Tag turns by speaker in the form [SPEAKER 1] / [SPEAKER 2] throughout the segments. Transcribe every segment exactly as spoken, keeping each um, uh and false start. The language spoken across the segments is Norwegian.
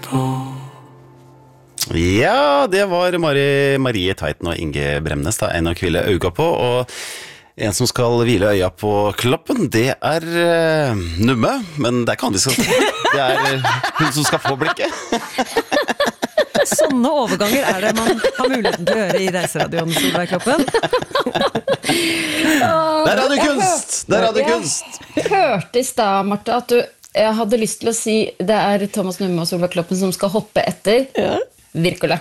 [SPEAKER 1] Ja, det var Mari, Marie Tveiten og Inge Bremnes da, en å hvile øyne på, og en som skal hvile øya på kloppen, det er uh, Numme, men det er ikke han de skal få. Det er uh, hun som skal få blikket.
[SPEAKER 2] Sånne overganger er det man har muligheten til å gjøre i Reiseradioen, Solveig Kloppen.
[SPEAKER 1] Det er radiokunst! Det er radiokunst!
[SPEAKER 3] Jeg hørte i stad, Martha, at du jeg hadde lyst til å si det er Thomas Numme og Solveig Kloppen som skal hoppe etter ja. Wirkola.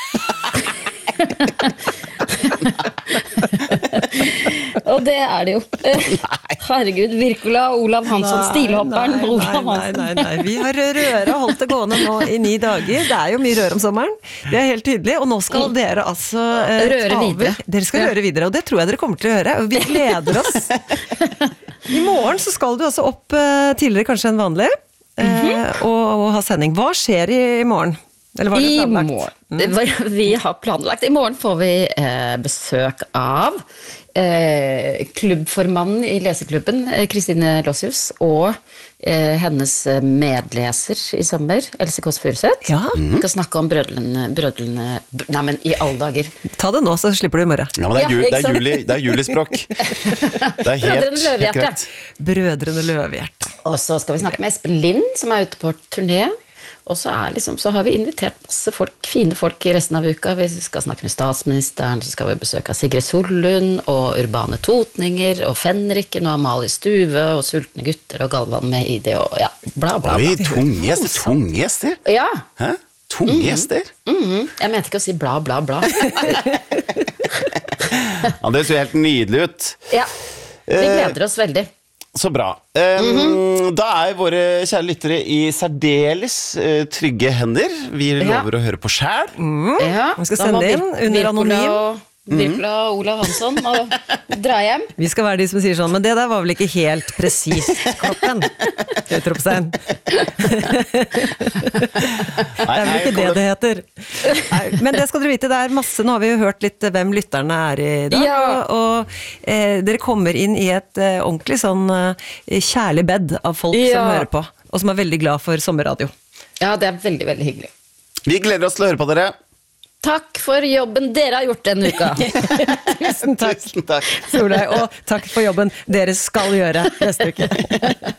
[SPEAKER 3] Og det er det jo. Herregud, Wirkola og Olav Hansson, stilhopperen
[SPEAKER 2] nei,
[SPEAKER 3] Olav
[SPEAKER 2] nei, nei, nei, nei. Vi har røre og holdt det gående nå i ni dager. Det er jo mye rør om sommeren. Det er helt tydelig. Og nå skal dere altså eh,
[SPEAKER 3] røre videre.
[SPEAKER 2] Dere skal ja. røre videre, og det tror jeg dere kommer til å gjøre. Og vi gleder oss. I morgen så skal du altså opp eh, tidligere kanskje enn vanlig eh, mm-hmm. og, og ha sending. Hva skjer i, i morgen? Eller var det planlagt? I morgen.
[SPEAKER 3] Mm. Vi har planlagt. I morgen får vi eh, besøk av eh, klubbformannen i leseklubben, Kristine Lossius, og eh, hennes medleser i sommer, Else Kåss Furuseth.
[SPEAKER 2] Ja.
[SPEAKER 3] Mm. Vi skal snakke om brødlene, brødlene, nei, men i alle dager.
[SPEAKER 2] Ta det nå, så slipper du i morgen.
[SPEAKER 1] Ja, men det er, jul, det er, juli, det er julispråk. Det er helt,
[SPEAKER 3] Brødrene Løvehjerte.
[SPEAKER 2] Brødrene Løvehjerte.
[SPEAKER 3] Og så skal vi snakke med Espen Lind, som er ute på turné. Og så, er liksom, så har vi invitert masse folk, fine folk i resten av uka. Vi skal snakke med statsministeren, så skal vi besøke Sigrid Sollund, og Urbane Totninger, og Fenriken, og Amalie Stuve, og Sultne gutter, og Galvan med i det, og ja, bla bla bla.
[SPEAKER 1] Oi, tunge gjester, tunge gjester?
[SPEAKER 3] Ja.
[SPEAKER 1] Hæ? Tunge mm-hmm. gjester?
[SPEAKER 3] Mm-hmm. Jeg mente ikke å si bla bla bla.
[SPEAKER 1] Ja, det ser helt nydelig ut.
[SPEAKER 3] Ja, vi gleder oss veldig.
[SPEAKER 1] Så bra. Um, mm-hmm. Da er våre kjære lyttere i særdeles uh, trygge hender. Vi lover ja. å høre på skjær.
[SPEAKER 2] Mm. Ja, vi skal sende inn under anonym.
[SPEAKER 3] Wirkola og Olav Hansson og dra hjem.
[SPEAKER 2] Vi skal være de som sier sånn, men det der var vel ikke helt presist, Kloppen. Utropstegn. Det er vel ikke det det heter. Nei, men det skal dere vite, det er masse, nå har vi jo hørt litt hvem lytterne er i dag, ja. og, og eh, dere kommer inn i et eh, ordentlig sånn eh, kjærlig bed av folk ja. som hører på, og som er veldig glad for sommerradio.
[SPEAKER 3] Ja, det er veldig, veldig hyggelig.
[SPEAKER 1] Vi gleder oss til å høre på dere.
[SPEAKER 3] Takk for jobben dere har gjort denne uka.
[SPEAKER 2] Tusen takk.
[SPEAKER 1] Tusen takk.
[SPEAKER 2] Solveig, og takk for jobben dere skal gjøre neste uke.